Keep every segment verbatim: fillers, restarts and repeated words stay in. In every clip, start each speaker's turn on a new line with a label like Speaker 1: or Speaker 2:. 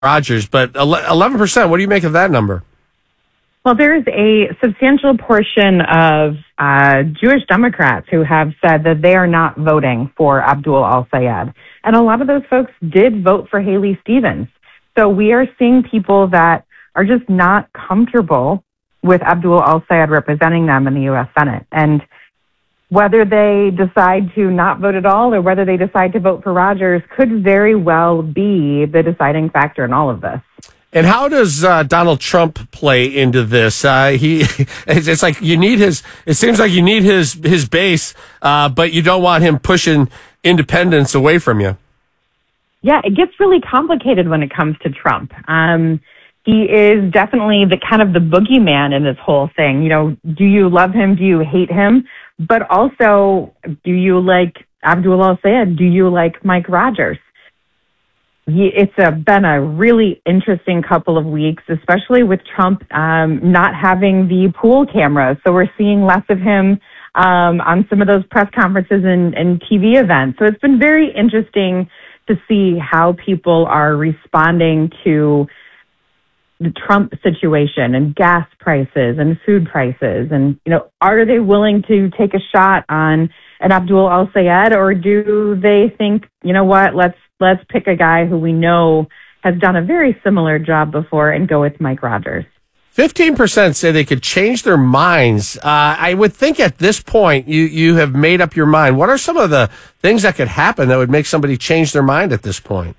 Speaker 1: Rogers, but eleven percent, what do you make of that number?
Speaker 2: Well, there's a substantial portion of uh, Jewish Democrats who have said that they are not voting for Abdul al-Sayed. And a lot of those folks did vote for Haley Stevens. So we are seeing people that are just not comfortable with Abdul al-Sayed representing them in the U S Senate. And whether they decide to not vote at all or whether they decide to vote for Rogers could very well be the deciding factor in all of this.
Speaker 1: And how does uh, Donald Trump play into this? Uh, he, it's, it's like you need his. It seems like you need his his base, uh, but you don't want him pushing independence away from you.
Speaker 2: Yeah, it gets really complicated when it comes to Trump. Um, he is definitely the kind of the boogeyman in this whole thing. You know, do you love him? Do you hate him? But also, do you like Abdul al-Sayed? Do you like Mike Rogers? It's a, been a really interesting couple of weeks, especially with Trump um, not having the pool cameras. So we're seeing less of him um, on some of those press conferences and, and T V events. So it's been very interesting to see how people are responding to the Trump situation and gas prices and food prices. And, you know, are they willing to take a shot on an Abdul al-Sayed, or do they think, you know what, let's let's pick a guy who we know has done a very similar job before and go with Mike Rogers?
Speaker 1: fifteen percent say they could change their minds. Uh, I would think at this point you, you have made up your mind. What are some of the things that could happen that would make somebody change their mind at this point?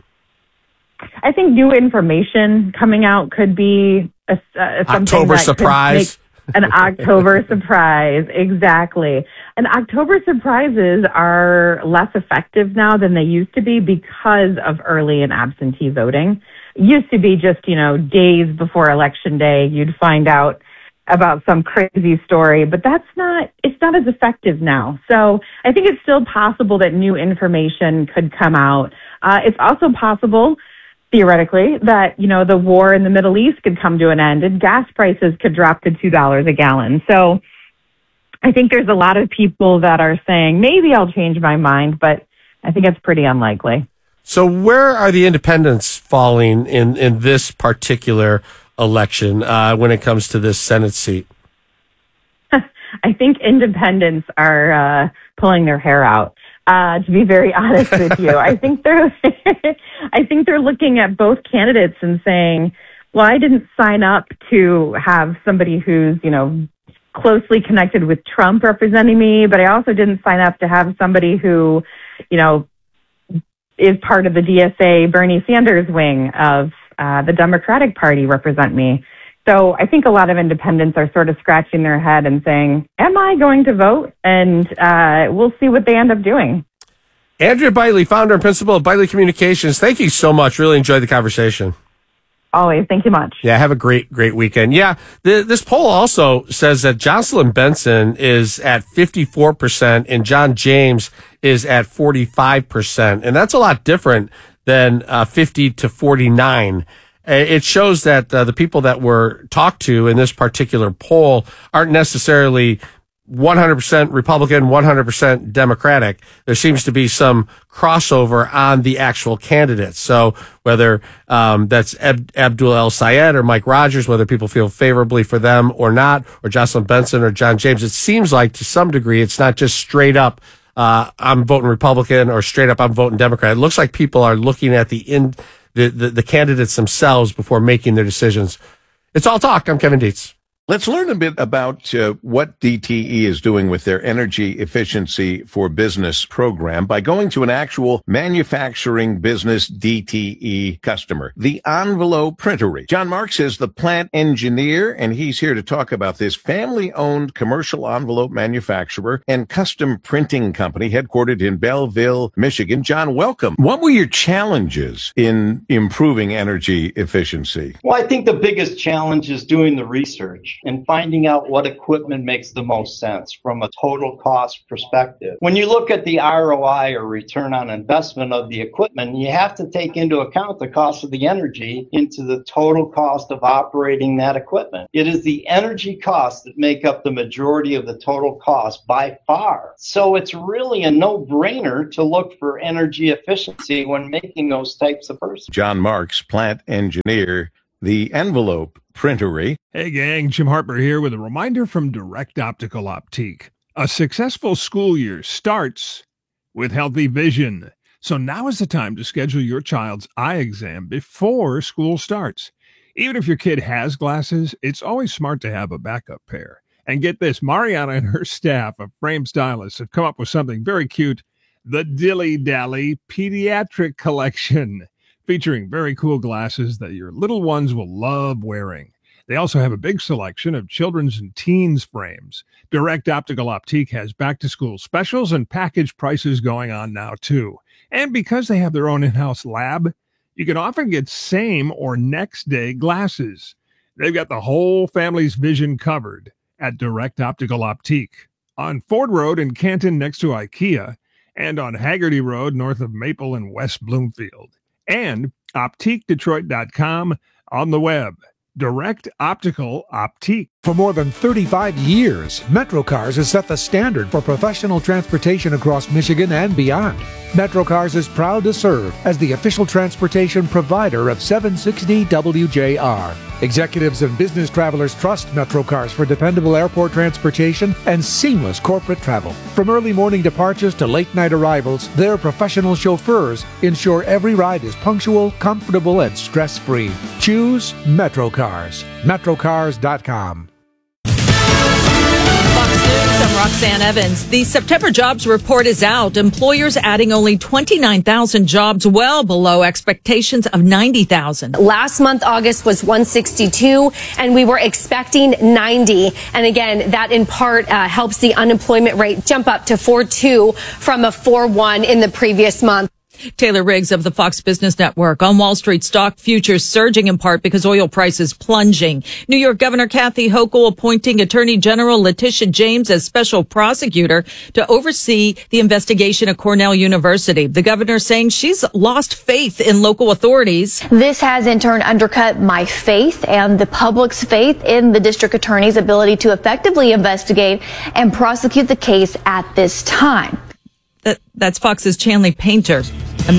Speaker 2: I think new information coming out could be a, a, something
Speaker 1: October
Speaker 2: that
Speaker 1: surprise.
Speaker 2: Could make an October surprise, exactly. And October surprises are less effective now than they used to be because of early and absentee voting. It used to be just, you know, days before Election Day, you'd find out about some crazy story, but that's not, it's not as effective now. So I think it's still possible that new information could come out. Uh, it's also possible, theoretically, that, you know, the war in the Middle East could come to an end and gas prices could drop to two dollars a gallon. So I think there's a lot of people that are saying, maybe I'll change my mind, but I think it's pretty unlikely.
Speaker 1: So where are the independents falling in, in this particular election uh, when it comes to this Senate seat?
Speaker 2: I think independents are uh, pulling their hair out. Uh, to be very honest with you, I think they're, I think they're looking at both candidates and saying, well, I didn't sign up to have somebody who's, you know, closely connected with Trump representing me, but I also didn't sign up to have somebody who, you know, is part of the D S A Bernie Sanders wing of uh, the Democratic Party represent me. So I think a lot of independents are sort of scratching their head and saying, am I going to vote? And uh, we'll see what they end up doing.
Speaker 1: Andrea Bitely, founder and principal of Bitely Communications, thank you so much. Really enjoyed the conversation.
Speaker 2: Always. Thank you much.
Speaker 1: Yeah, have a great, great weekend. Yeah, the, this poll also says that Jocelyn Benson is at fifty-four percent and John James is at forty-five percent. And that's a lot different than uh, fifty to forty-nine. It shows that uh, the people that were talked to in this particular poll aren't necessarily one hundred percent Republican, one hundred percent Democratic. There seems to be some crossover on the actual candidates. So whether um, that's Ab- Abdul al-Sayed or Mike Rogers, whether people feel favorably for them or not, or Jocelyn Benson or John James, it seems like to some degree it's not just straight up uh, I'm voting Republican or straight up I'm voting Democrat. It looks like people are looking at the in the, the, the candidates themselves before making their decisions. It's All Talk. I'm Kevin Dietz.
Speaker 3: Let's learn a bit about uh, what D T E is doing with their Energy Efficiency for Business program by going to an actual manufacturing business D T E customer, the Envelope Printery. John Marks is the plant engineer, and he's here to talk about this family-owned commercial envelope manufacturer and custom printing company headquartered in Belleville, Michigan. John, welcome. What were your challenges in improving energy efficiency?
Speaker 4: Well, I think the biggest challenge is doing the research. and finding out what equipment makes the most sense from a total cost perspective. When you look at the R O I or return on investment of the equipment, you have to take into account the cost of the energy into the total cost of operating that equipment. It is the energy costs that make up the majority of the total cost by far. So it's really a no-brainer to look for energy efficiency when making those types of purchases.
Speaker 3: John Marks, plant engineer, the Envelope Printery.
Speaker 5: Hey gang, Jim Harper here with a reminder from Direct Optical Optique. A successful school year starts with healthy vision. So now is the time to schedule your child's eye exam before school starts. Even if your kid has glasses, it's always smart to have a backup pair. And get this, Mariana and her staff of frame stylists have come up with something very cute, the Dilly Dally Pediatric Collection, featuring very cool glasses that your little ones will love wearing. They also have a big selection of children's and teens frames. Direct Optical Optique has back-to-school specials and package prices going on now, too. And because they have their own in-house lab, you can often get same or next-day glasses. They've got the whole family's vision covered at Direct Optical Optique. On Ford Road in Canton next to IKEA, and on Haggerty Road north of Maple and West Bloomfield. And optique detroit dot com on the web. Direct Optical Optique.
Speaker 6: For more than thirty-five years, MetroCars has set the standard for professional transportation across Michigan and beyond. MetroCars is proud to serve as the official transportation provider of seven sixty W J R. Executives and business travelers trust MetroCars for dependable airport transportation and seamless corporate travel. From early morning departures to late night arrivals, their professional chauffeurs ensure every ride is punctual, comfortable, and stress-free. Choose MetroCars. metrocars dot com.
Speaker 7: I'm Roxanne Evans. The September jobs report is out. Employers adding only twenty-nine thousand jobs, well below expectations of ninety thousand.
Speaker 8: Last month, August was one sixty-two, and we were expecting ninety. And again, that in part uh, helps the unemployment rate jump up to four point two from a four point one in the previous month.
Speaker 7: Taylor Riggs of the Fox Business Network. On Wall Street, stock futures surging in part because oil prices plunging. New York Governor Kathy Hochul appointing Attorney General Letitia James as special prosecutor to oversee the investigation at Cornell University. The governor saying she's lost faith in local authorities.
Speaker 9: This has in turn undercut my faith and the public's faith in the district attorney's ability to effectively investigate and prosecute the case at this time.
Speaker 7: That, that's Fox's Chanley Painter. Um,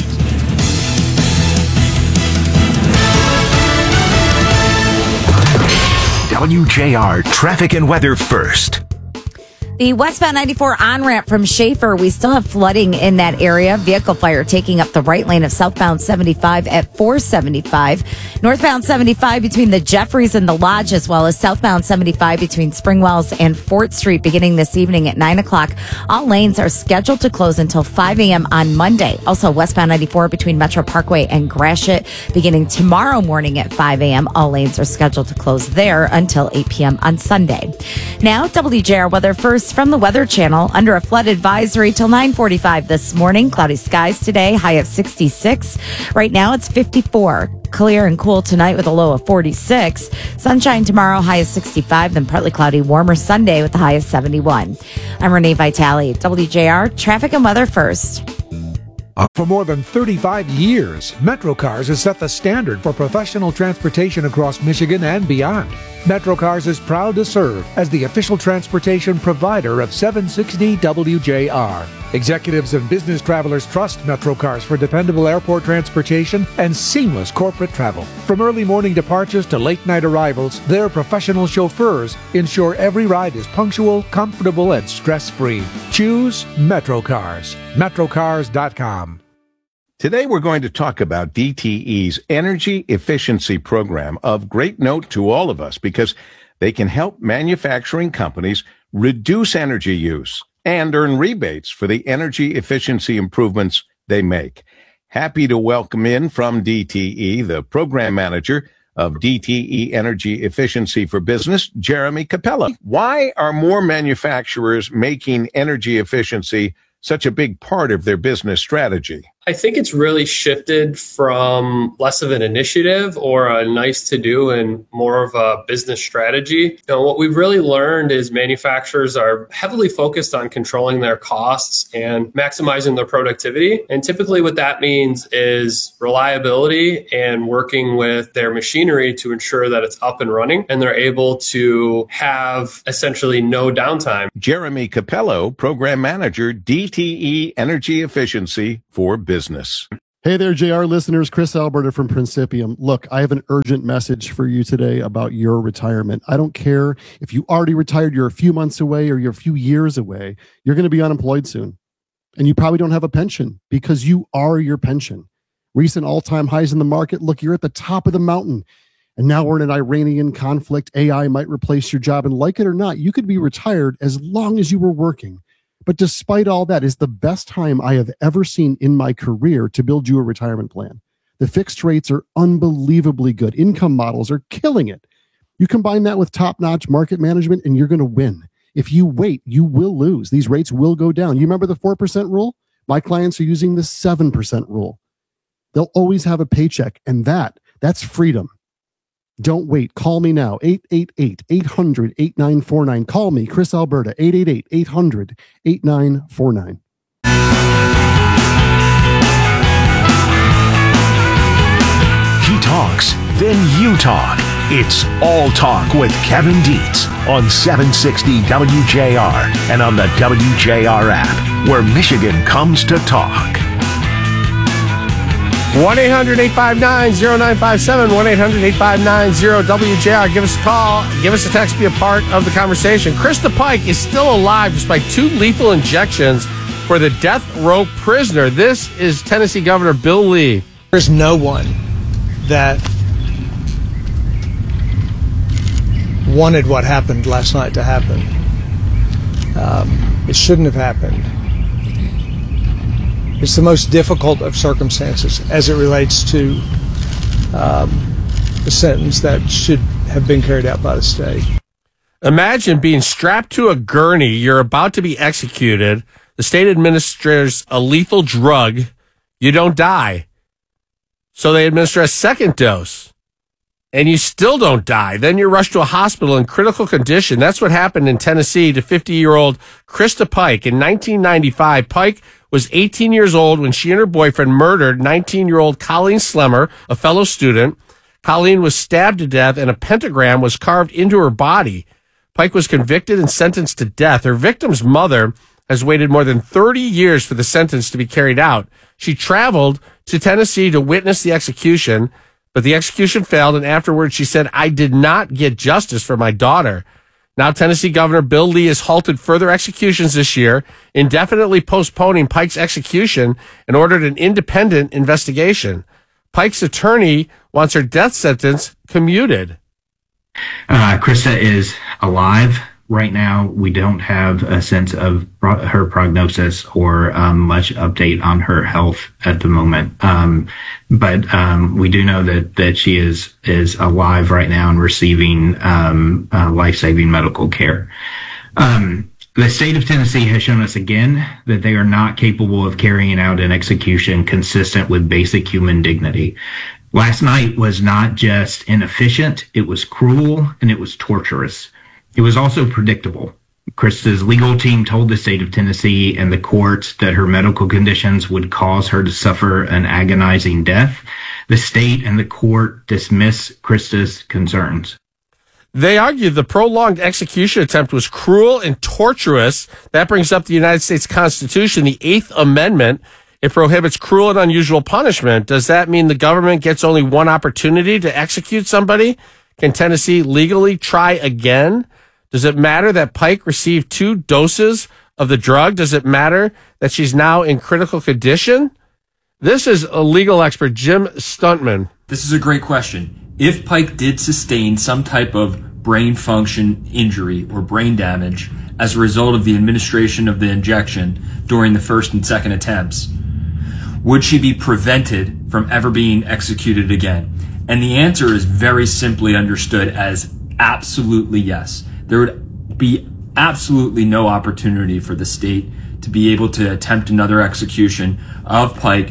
Speaker 10: W J R traffic and weather first.
Speaker 11: The westbound ninety-four on-ramp from Schaefer, we still have flooding in that area. Vehicle fire taking up the right lane of southbound seventy-five at four seventy-five. Northbound seventy-five between the Jeffries and the Lodge, as well as southbound seventy-five between Springwells and Fort Street beginning this evening at nine o'clock. All lanes are scheduled to close until five a.m. on Monday. Also, westbound ninety-four between Metro Parkway and Gratiot beginning tomorrow morning at five a.m. All lanes are scheduled to close there until eight p.m. on Sunday. Now, W J R weather first from the Weather Channel. Under a flood advisory till nine forty-five this morning. Cloudy skies today, high of sixty-six. Right now it's fifty-four. Clear and cool tonight with a low of forty-six. Sunshine tomorrow, high of sixty-five. Then partly cloudy, warmer Sunday with a high of seventy-one. I'm Renee Vitale. W J R traffic and weather first.
Speaker 6: For more than thirty-five years, MetroCars has set the standard for professional transportation across Michigan and beyond. MetroCars is proud to serve as the official transportation provider of seven sixty W J R. Executives and business travelers trust MetroCars for dependable airport transportation and seamless corporate travel. From early morning departures to late night arrivals, their professional chauffeurs ensure every ride is punctual, comfortable, and stress-free. Choose MetroCars. metrocars dot com.
Speaker 3: Today we're going to talk about D T E's energy efficiency program, of great note to all of us because they can help manufacturing companies reduce energy use and earn rebates for the energy efficiency improvements they make. Happy to welcome in from D T E, the program manager of D T E Energy Efficiency for Business, Jeremy Capella. Why are more manufacturers making energy efficiency such a big part of their business strategy?
Speaker 12: I think it's really shifted from less of an initiative or a nice to do and more of a business strategy. You know, what we've really learned is manufacturers are heavily focused on controlling their costs and maximizing their productivity. And typically what that means is reliability and working with their machinery to ensure that it's up and running and they're able to have essentially no downtime.
Speaker 3: Jeremy Capello, Program Manager, D T E Energy Efficiency for Business.
Speaker 13: Hey there, J R listeners. Chris Alberta from Principium. Look, I have an urgent message for you today about your retirement. I don't care if you already retired, you're a few months away, or you're a few years away. You're going to be unemployed soon. And you probably don't have a pension because you are your pension. Recent all-time highs in the market. Look, you're at the top of the mountain. And now we're in an Iranian conflict. A I might replace your job. And like it or not, you could be retired as long as you were working. But despite all that, it's the best time I have ever seen in my career to build you a retirement plan. The fixed rates are unbelievably good. Income models are killing it. You combine that with top-notch market management and you're going to win. If you wait, you will lose. These rates will go down. You remember the four percent rule? My clients are using the seven percent rule. They'll always have a paycheck, and that, that's freedom. Don't wait. Call me now. eight eight eight, eight hundred, eighty-nine forty-nine. Call me, Chris Alberta, eight eight eight, eight hundred, eighty-nine forty-nine.
Speaker 10: He talks, then you talk. It's All Talk with Kevin Dietz on seven sixty W J R and on the W J R app, where Michigan comes to talk.
Speaker 1: one eight hundred, eight five nine, zero nine five seven, one eight hundred, eight five nine, zero W J R. Give us a call, give us a text, be a part of the conversation. Krista Pike is still alive despite two lethal injections for the death row prisoner. This is Tennessee Governor Bill Lee.
Speaker 14: There's no one that wanted what happened last night to happen. Um, it shouldn't have happened. It's the most difficult of circumstances as it relates to um, the sentence that should have been carried out by the state.
Speaker 1: Imagine being strapped to a gurney. You're about to be executed. The state administers a lethal drug. You don't die. So they administer a second dose. And you still don't die. Then you're rushed to a hospital in critical condition. That's what happened in Tennessee to fifty-year-old Krista Pike. In nineteen ninety-five, Pike was eighteen years old when she and her boyfriend murdered nineteen-year-old Colleen Slemmer, a fellow student. Colleen was stabbed to death and a pentagram was carved into her body. Pike was convicted and sentenced to death. Her victim's mother has waited more than thirty years for the sentence to be carried out. She traveled to Tennessee to witness the execution, but the execution failed, and afterwards she said, "I did not get justice for my daughter." Now Tennessee Governor Bill Lee has halted further executions this year, indefinitely postponing Pike's execution, and ordered an independent investigation. Pike's attorney wants her death sentence commuted.
Speaker 15: Uh, Krista is alive. Right now, we don't have a sense of her prognosis or um, much update on her health at the moment. Um, but um, we do know that that she is is alive right now and receiving um, uh, life-saving medical care. Um, the state of Tennessee has shown us again that they are not capable of carrying out an execution consistent with basic human dignity. Last night was not just inefficient, it was cruel and it was torturous. It was also predictable. Krista's legal team told the state of Tennessee and the courts that her medical conditions would cause her to suffer an agonizing death. The state and the court dismiss Krista's concerns.
Speaker 1: They argue the prolonged execution attempt was cruel and torturous. That brings up the United States Constitution, the Eighth Amendment. It prohibits cruel and unusual punishment. Does that mean the government gets only one opportunity to execute somebody? Can Tennessee legally try again? Does it matter that Pike received two doses of the drug? Does it matter that she's now in critical condition? This is a legal expert, Jim Stuntman.
Speaker 16: This is a great question. If Pike did sustain some type of brain function injury or brain damage as a result of the administration of the injection during the first and second attempts, would she be prevented from ever being executed again? And the answer is very simply understood as absolutely yes. There would be absolutely no opportunity for the state to be able to attempt another execution of Pike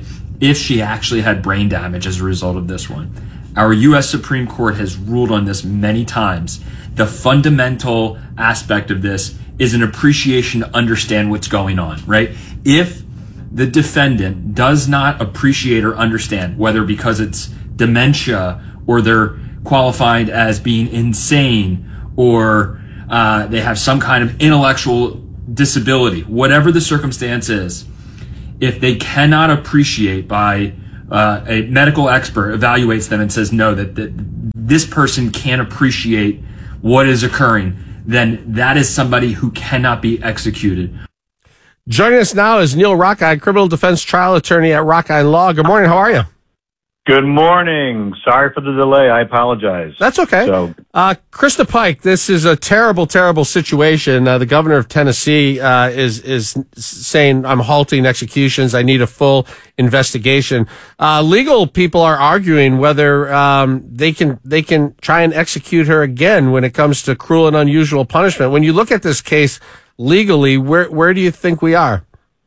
Speaker 16: if she actually had brain damage as a result of this one. Our U S Supreme Court has ruled on this many times. The fundamental aspect of this is an appreciation to understand what's going on, right? If the defendant does not appreciate or understand, whether because it's dementia or they're qualified as being insane or uh, they have some kind of intellectual disability, whatever the circumstance is, if they cannot appreciate by uh, a medical expert evaluates them and says, no, that, that this person can't appreciate what is occurring, then that is somebody who cannot be executed.
Speaker 1: Joining us now is Neil Rockeye, criminal defense trial attorney at Rockeye Law. Good morning. How are you?
Speaker 17: Good morning. Sorry for the delay. I apologize.
Speaker 1: That's okay.
Speaker 17: So,
Speaker 1: uh, Krista Pike, this is a terrible, terrible situation. Uh, the governor of Tennessee uh, is is saying, I'm halting executions. I need a full investigation. Uh, legal people are arguing whether um, they can they can try and execute her again when it comes to cruel and unusual punishment. When you look at this case legally, where where do you think we are?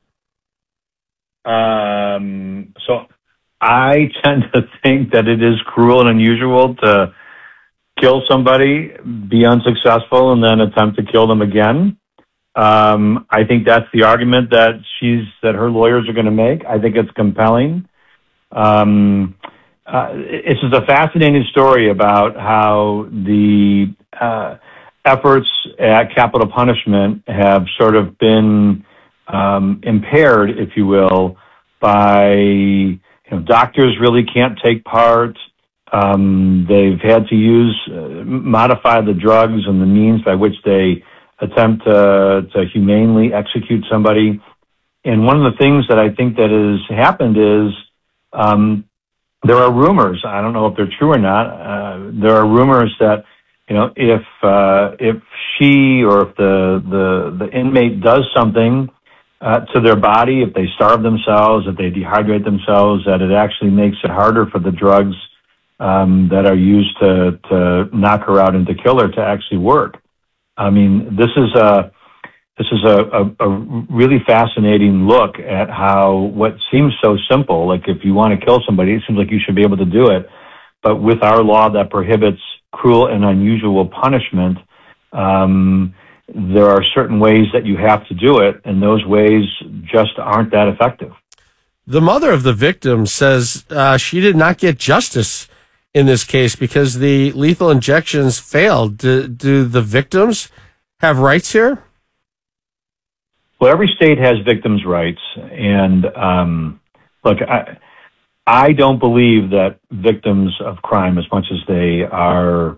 Speaker 17: Um. So. I tend to think that it is cruel and unusual to kill somebody, be unsuccessful, and then attempt to kill them again. Um, I think that's the argument that she's that her lawyers are going to make. I think it's compelling. Um, uh, it's just a fascinating story about how the uh, efforts at capital punishment have sort of been um, impaired, if you will, by You know, doctors really can't take part. Um, they've had to use, uh, modify the drugs and the means by which they attempt to, to humanely execute somebody. And one of the things that I think that has happened is um, there are rumors. I don't know if they're true or not. Uh, there are rumors that you know if uh, if she or if the the, the inmate does something Uh, to their body, if they starve themselves, if they dehydrate themselves, that it actually makes it harder for the drugs um, that are used to, to knock her out and to kill her to actually work. I mean, this is a this is a, a, a really fascinating look at how what seems so simple, like if you want to kill somebody, it seems like you should be able to do it. But with our law that prohibits cruel and unusual punishment, um, there are certain ways that you have to do it, and those ways just aren't that effective.
Speaker 1: The mother of the victim says uh, she did not get justice in this case because the lethal injections failed. Do, do the victims have rights here?
Speaker 17: Well, every state has victims' rights, and um, look, I, I don't believe that victims of crime, as much as they are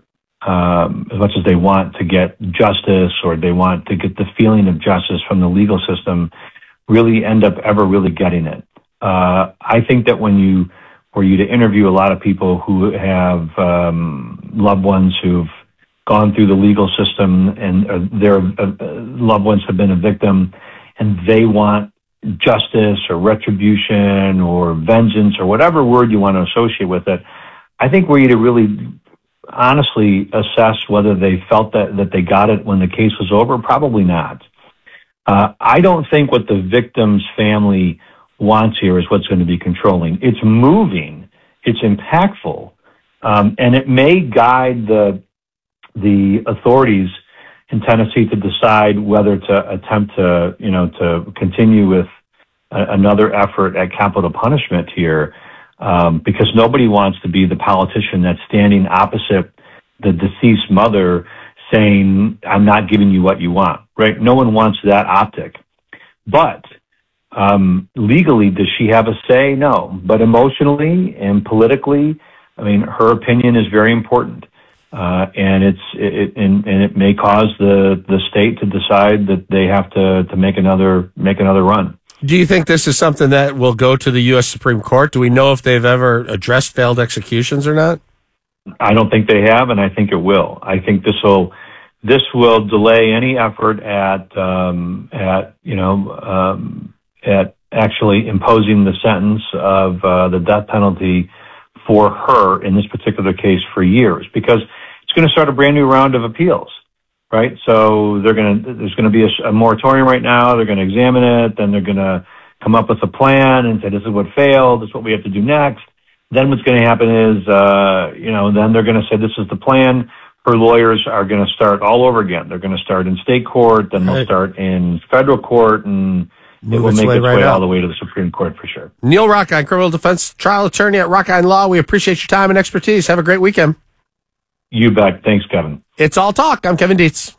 Speaker 17: Um, as much as they want to get justice or they want to get the feeling of justice from the legal system, really end up ever really getting it. Uh, I think that when you were you to interview a lot of people who have um, loved ones who've gone through the legal system and uh, their uh, loved ones have been a victim and they want justice or retribution or vengeance or whatever word you want to associate with it, I think were you to really honestly assess whether they felt that, that they got it when the case was over? Probably not. Uh, I don't think what the victim's family wants here is what's going to be controlling. It's moving, it's impactful, um, and it may guide the the authorities in Tennessee to decide whether to attempt to, you know, to continue with a, another effort at capital punishment here. Um, because nobody wants to be the politician that's standing opposite the deceased mother saying, I'm not giving you what you want, right? No one wants that optic. But um, legally, does she have a say? No. But emotionally and politically, I mean, her opinion is very important. Uh, and it's it, and, and it may cause the, the state to decide that they have to, to make another make another run.
Speaker 1: Do you think this is something that will go to the U S Supreme Court? Do we know if they've ever addressed failed executions or not?
Speaker 17: I don't think they have, and I think it will. I think this will this will delay any effort at um, at you know um, at actually imposing the sentence of uh, the death penalty for her in this particular case for years, because it's going to start a brand new round of appeals. Right, so they're going to. There's going to be a, a moratorium right now. They're going to examine it, then they're going to come up with a plan and say, this is what failed, this is what we have to do next. Then what's going to happen is, uh, you know, then they're going to say, this is the plan. Her lawyers are going to start all over again. They're going to start in state court, then they'll start in federal court, and it will make its way all the way to the Supreme Court for sure.
Speaker 1: Neil Rockine, criminal defense trial attorney at Rockine Law. We appreciate your time and expertise. Have a great weekend.
Speaker 17: You bet. Thanks, Kevin.
Speaker 1: It's All Talk. I'm Kevin Dietz.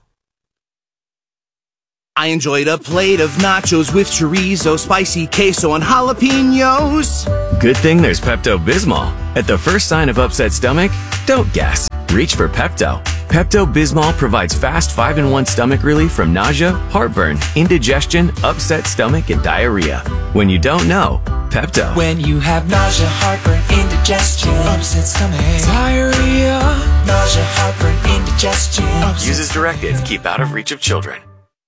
Speaker 18: I enjoyed a plate of nachos with chorizo, spicy queso, and jalapenos.
Speaker 19: Good thing there's Pepto-Bismol. At the first sign of upset stomach, don't guess. Reach for Pepto. Pepto-Bismol provides fast five in one stomach relief from nausea, heartburn, indigestion, upset stomach, and diarrhea. When you don't know, Pepto.
Speaker 20: When you have nausea, heartburn, indigestion, upset stomach, diarrhea, nausea, heartburn, indigestion.
Speaker 19: Use as directed. Keep out of reach of children.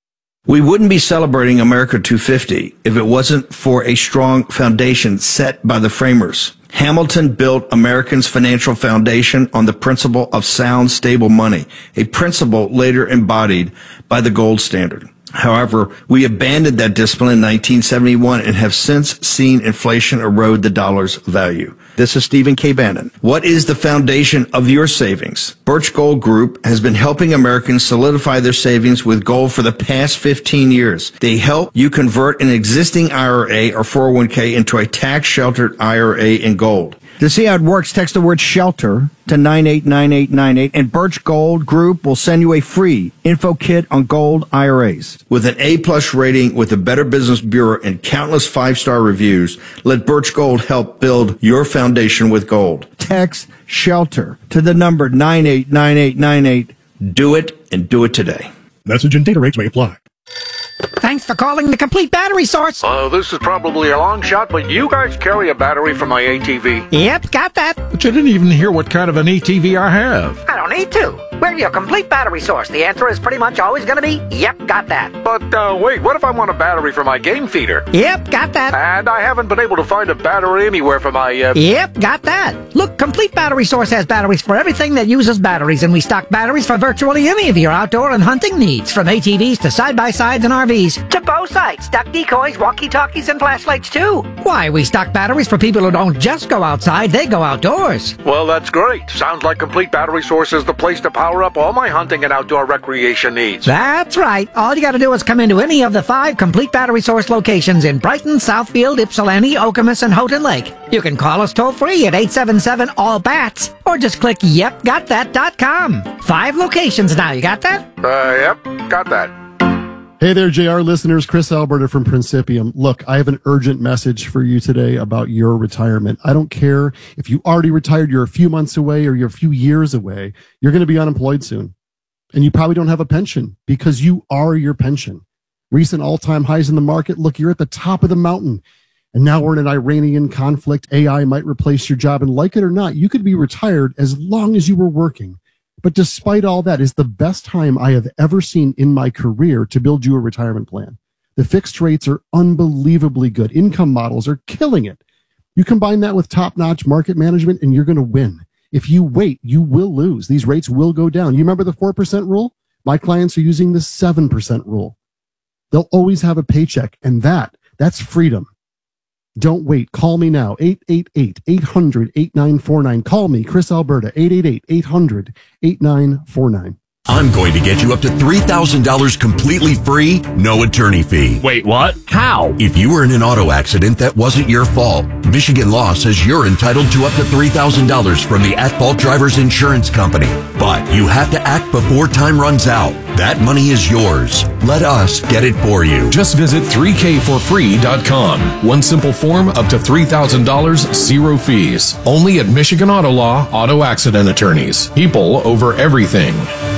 Speaker 21: We wouldn't be celebrating America two fifty if it wasn't for a strong foundation set by the framers. Hamilton built Americans' financial foundation on the principle of sound, stable money, a principle later embodied by the gold standard. However, we abandoned that discipline in nineteen seventy-one and have since seen inflation erode the dollar's value. This is Stephen K. Bannon. What is the foundation of your savings? Birch Gold Group has been helping Americans solidify their savings with gold for the past fifteen years. They help you convert an existing I R A or four oh one k into a tax-sheltered I R A in gold. To see how it works, text the word SHELTER to nine eight nine eight nine eight, and Birch Gold Group will send you a free info kit on gold I R As. With an A-plus rating with the Better Business Bureau and countless five-star reviews, let Birch Gold help build your foundation with gold. Text SHELTER to the number nine eight nine eight nine eight. Do it, and do it today.
Speaker 22: Message and data rates may apply.
Speaker 23: Thanks for calling the Complete Battery Source.
Speaker 24: Uh, this is probably a long shot, but you guys carry a battery for my A T V?
Speaker 23: Yep, got that.
Speaker 22: But you didn't even hear what kind of an A T V I have.
Speaker 23: I don't need to. We're your Complete Battery Source. The answer is pretty much always going to be, yep, got that.
Speaker 24: But, uh, wait, what if I want a battery for my game feeder?
Speaker 23: Yep, got that.
Speaker 24: And I haven't been able to find a battery anywhere for my, uh...
Speaker 23: Yep, got that. Look, Complete Battery Source has batteries for everything that uses batteries, and we stock batteries for virtually any of your outdoor and hunting needs, from A T Vs to side-by-sides and R Vs, to bow sights, duck decoys, walkie-talkies, and flashlights, too. Why, we stock batteries for people who don't just go outside, they go outdoors.
Speaker 24: Well, that's great. Sounds like Complete Battery Source is the place to power up all my hunting and outdoor recreation needs.
Speaker 23: That's right. All you got to do is come into any of the five Complete Battery Source locations in Brighton, Southfield, Ypsilanti, Okemos, and Houghton Lake. You can call us toll-free at eight seven seven all bats, or just click yep got that dot com. Five locations now. You got that?
Speaker 24: Uh, yep, got that.
Speaker 13: Hey there, J R listeners. Chris Alberta from Principium. Look, I have an urgent message for you today about your retirement. I don't care if you already retired, you're a few months away, or you're a few years away. You're going to be unemployed soon. And you probably don't have a pension because you are your pension. Recent all-time highs in the market. Look, you're at the top of the mountain. And now we're in an Iranian conflict. A I might replace your job. And like it or not, you could be retired as long as you were working. But despite all that, is the best time I have ever seen in my career to build you a retirement plan. The fixed rates are unbelievably good. Income models are killing it. You combine that with top-notch market management and you're going to win. If you wait, you will lose. These rates will go down. You remember the four percent rule? My clients are using the seven percent rule. They'll always have a paycheck, and that, that's freedom. Don't wait. Call me now. eight eight eight, eight hundred, eight nine four nine. Call me, Chris Alberta, eight eight eight, eight hundred, eight nine four nine.
Speaker 25: I'm going to get you up to three thousand dollars completely free, no attorney fee.
Speaker 26: Wait, what? How?
Speaker 25: If you were in an auto accident that wasn't your fault, Michigan law says you're entitled to up to three thousand dollars from the at-fault driver's insurance company. But you have to act before time runs out. That money is yours. Let us get it for you.
Speaker 27: Just visit three k for free dot com. One simple form, up to three thousand dollars, zero fees. Only at Michigan Auto Law Auto Accident Attorneys. People over everything.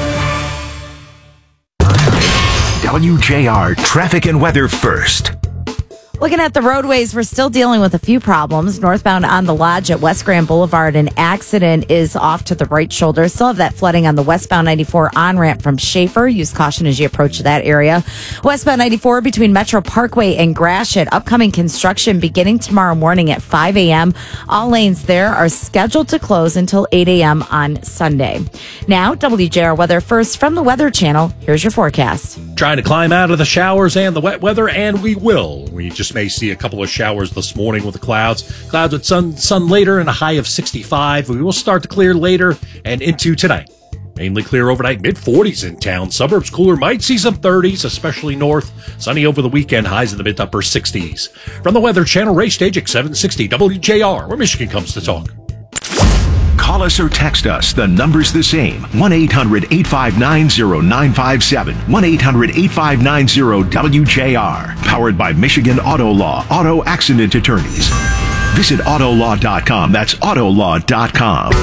Speaker 10: W J R Traffic and Weather first.
Speaker 11: Looking at the roadways, we're still dealing with a few problems. Northbound on the Lodge at West Grand Boulevard, an accident is off to the right shoulder. Still have that flooding on the westbound ninety-four on-ramp from Schaefer. Use caution as you approach that area. Westbound ninety-four between Metro Parkway and Gratiot. Upcoming construction beginning tomorrow morning at five a.m. All lanes there are scheduled to close until eight a.m. on Sunday. Now, W J R Weather first from the Weather Channel. Here's your forecast.
Speaker 26: Trying to climb out of the showers and the wet weather, and we will. We just
Speaker 2: West may see a couple of showers this morning with the clouds. Clouds with sun, sun later and a high of sixty-five. We will start to clear later and into tonight. Mainly clear overnight, mid forties in town. Suburbs cooler, might see some thirties, especially north. Sunny over the weekend, highs in the mid to upper sixties. From the Weather Channel, Ray Stagik, seven sixty W J R, where Michigan comes to talk.
Speaker 10: Call us or text us. The number's the same. one eight hundred eight five nine zero nine five seven. one eight hundred eight five nine zero W J R. Powered by Michigan Auto Law, Auto Accident Attorneys. Visit autolaw dot com. That's autolaw dot com.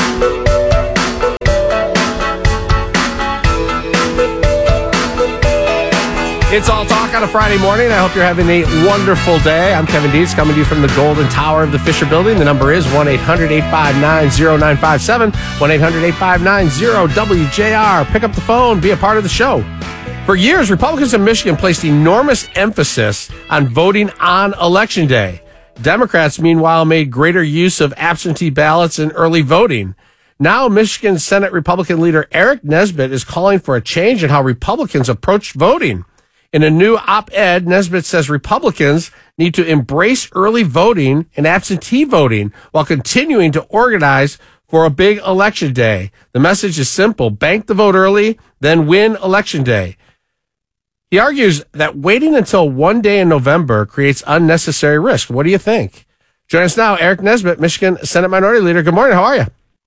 Speaker 1: It's All Talk on a Friday morning. I hope you're having a wonderful day. I'm Kevin Dietz, coming to you from the Golden Tower of the Fisher Building. The number is one eight hundred eight five nine zero nine five seven, one eight hundred eight five nine zero W J R. Pick up the phone, be a part of the show. For years, Republicans in Michigan placed enormous emphasis on voting on Election Day. Democrats, meanwhile, made greater use of absentee ballots and early voting. Now, Michigan Senate Republican leader Eric Nesbitt is calling for a change in how Republicans approach voting. In a new op-ed, Nesbitt says Republicans need to embrace early voting and absentee voting while continuing to organize for a big election day. The message is simple: bank the vote early, then win election day. He argues that waiting until one day in November creates unnecessary risk. What do you think? Join us now, Eric Nesbitt, Michigan Senate Minority Leader. Good morning. How are you?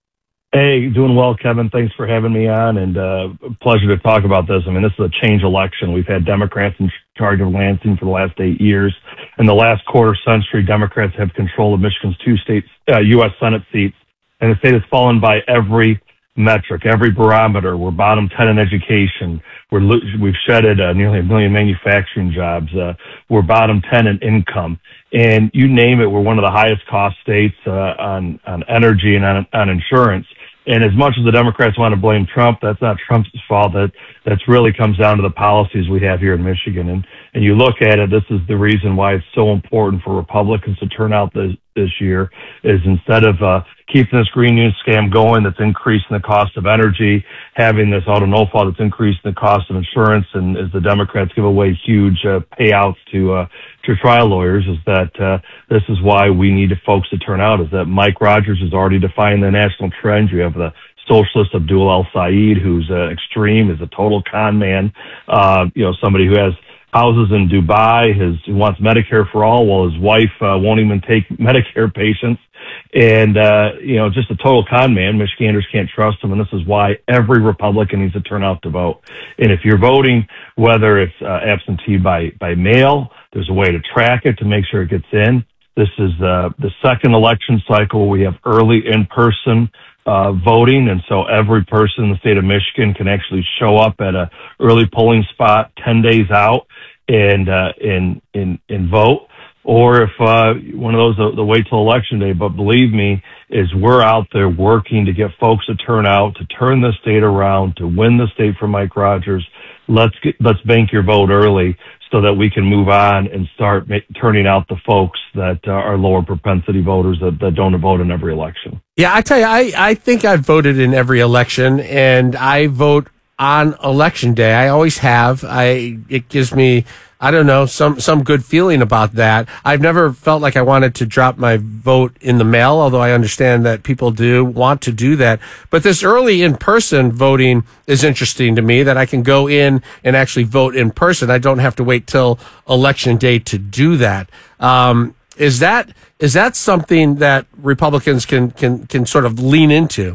Speaker 4: Hey, doing well, Kevin. Thanks for having me on, and uh, pleasure to talk about this. I mean, this is a change election. We've had Democrats in charge of Lansing for the last eight years. In the last quarter century, Democrats have control of Michigan's two states, uh, U S Senate seats, and the state has fallen by every metric, every barometer. We're bottom ten in education. We're lo- we've shedded uh, nearly a million manufacturing jobs. Uh, we're bottom ten in income. And you name it, we're one of the highest cost states uh, on, on energy and on, on insurance. And as much as the Democrats want to blame Trump, that's not Trump's fault. That that's really comes down to the policies we have here in Michigan. And and you look at it, this is the reason why it's so important for Republicans to turn out this this year. Is instead of uh, keeping this green news scam going, that's increasing the cost of energy, having this auto no fault that's increasing the cost of insurance, and as the Democrats give away huge uh, payouts to uh, to trial lawyers, is that uh, this is why we need folks to turn out. Is that Mike Rogers has already defined the national trend. You have the socialist Abdul El-Sayed, who's uh, extreme, is a total con man. Uh, you know, somebody who has houses in Dubai, his, who wants Medicare for all, while his wife uh, won't even take Medicare patients. And, uh, you know, just a total con man. Michiganders can't trust him, and this is why every Republican needs to turn out to vote. And if you're voting, whether it's uh, absentee by, by mail, there's a way to track it to make sure it gets in. This is uh, the second election cycle. We have early in-person uh, voting, and so every person in the state of Michigan can actually show up at a early polling spot ten days out and uh, and, and, and vote. Or if uh, one of those, the, the wait till election day. But believe me, is we're out there working to get folks to turn out, to turn the state around, to win the state for Mike Rogers. Let's get, let's bank your vote early so that we can move on and start ma- turning out the folks that uh, are lower propensity voters that, that don't vote in every election.
Speaker 1: Yeah, I tell you, I, I think I've voted in every election, and I vote on election day. I always have. I it gives me, I don't know, some some good feeling about that. I've never felt like I wanted to drop my vote in the mail, although I understand that people do want to do that. But this early in-person voting is interesting to me, that I can go in and actually vote in person. I don't have to wait till election day to do that. Um, is that is that something that Republicans can can can sort of lean into?